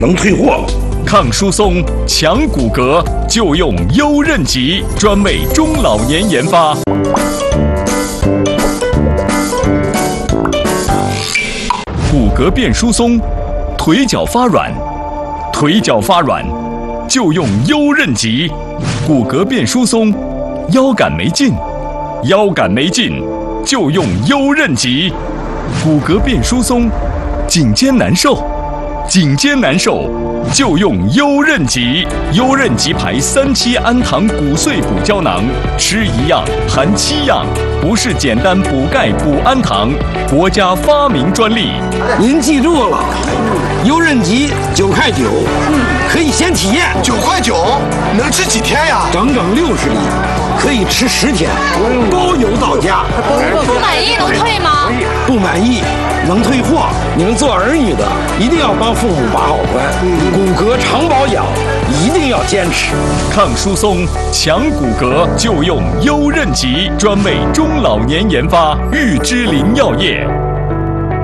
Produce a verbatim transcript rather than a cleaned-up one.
能退货。 抗疏松、强骨骼，就用优韧极，专为中老年研发。骨骼变疏松，腿脚发软，腿脚发软，就用优韧极。骨骼变疏松，腰杆没劲，腰杆没劲，就用优韧极。骨骼变疏松，颈肩难受，颈肩难受。就用优韧极，优韧极牌三七氨糖骨碎补胶囊，吃一样含七样，不是简单补钙补氨糖，国家发明专利。 您记住了，优韧极九块九，可以先体验。 九块九能吃几天呀？ 整整六十粒，可以吃十天，包邮到家。 不满意能退吗？ 不满意能退货。你们做儿女的一定要帮父母把好关，骨骼常保养一定要坚持。 抗疏松、强骨骼，就用优韧极，专为中老年研发，玉芝林药业。